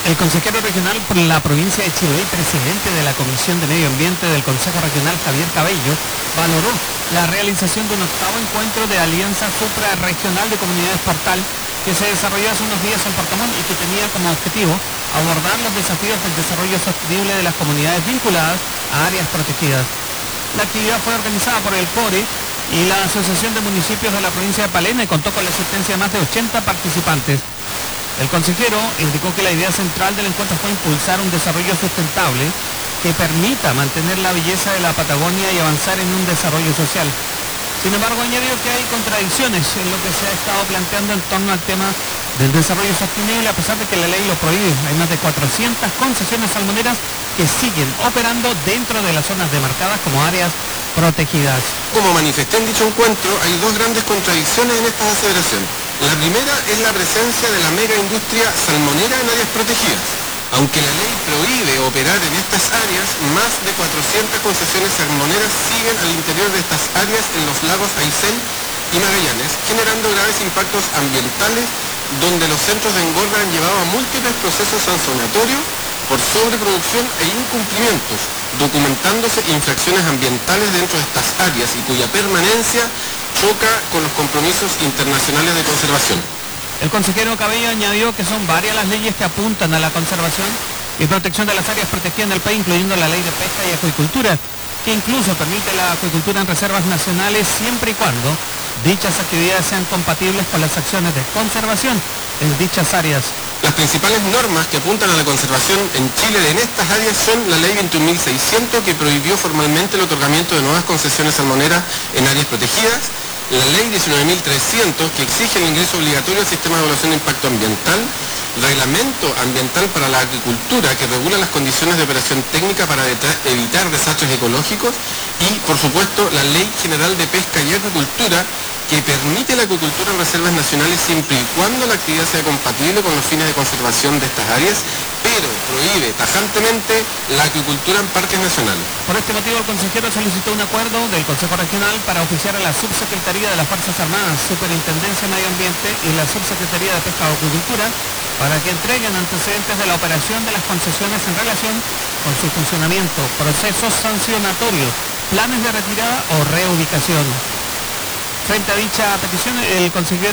El consejero regional por la provincia de Chiloé, presidente de la Comisión de Medio Ambiente del Consejo Regional, Javier Cabello, valoró la realización de un octavo encuentro de Alianza Suprarregional de Comunidades Portal que se desarrolló hace unos días en Puerto Montt y que tenía como objetivo abordar los desafíos del desarrollo sostenible de las comunidades vinculadas a áreas protegidas. La actividad fue organizada por el CORE y la Asociación de Municipios de la provincia de Palena y contó con la asistencia de más de 80 participantes. El consejero indicó que la idea central del encuentro fue impulsar un desarrollo sustentable que permita mantener la belleza de la Patagonia y avanzar en un desarrollo social. Sin embargo, añadió que hay contradicciones en lo que se ha estado planteando en torno al tema del desarrollo sostenible, a pesar de que la ley lo prohíbe. Hay más de 400 concesiones salmoneras que siguen operando dentro de las zonas demarcadas como áreas protegidas. Como manifesté en dicho encuentro, hay dos grandes contradicciones en estas aseveraciones. La primera es la presencia de la mega industria salmonera en áreas protegidas. Aunque la ley prohíbe operar en estas áreas, más de 400 concesiones salmoneras siguen al interior de estas áreas en los lagos Aysén y Magallanes, generando graves impactos ambientales, donde los centros de engorda han llevado a múltiples procesos sancionatorios por sobreproducción e incumplimientos, documentándose infracciones ambientales dentro de estas áreas y cuya permanencia choca con los compromisos internacionales de conservación. El consejero Cabello añadió que son varias las leyes que apuntan a la conservación y protección de las áreas protegidas en el país, incluyendo la ley de pesca y acuicultura, que incluso permite la acuicultura en reservas nacionales siempre y cuando dichas actividades sean compatibles con las acciones de conservación en dichas áreas. Las principales normas que apuntan a la conservación en Chile en estas áreas son la ley 21.600, que prohibió formalmente el otorgamiento de nuevas concesiones salmoneras en áreas protegidas, la ley 19.300, que exige el ingreso obligatorio al sistema de evaluación de impacto ambiental, reglamento ambiental para la agricultura, que regula las condiciones de operación técnica para evitar desastres ecológicos, y por supuesto la ley general de pesca y acuicultura, que permite la acuicultura en reservas nacionales siempre y cuando la actividad sea compatible con los fines de conservación de estas áreas, pero prohíbe tajantemente la acuicultura en parques nacionales. Por este motivo, el consejero solicitó un acuerdo del Consejo Regional para oficiar a la Subsecretaría de las Fuerzas Armadas, Superintendencia de Medio Ambiente y la Subsecretaría de Pesca y Acuicultura para que entreguen antecedentes de la operación de las concesiones en relación con su funcionamiento, procesos sancionatorios, planes de retirada o reubicación. Frente a dicha petición, el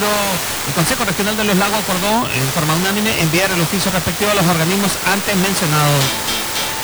Consejo Regional de los Lagos acordó en forma unánime enviar el oficio respectivo a los organismos antes mencionados.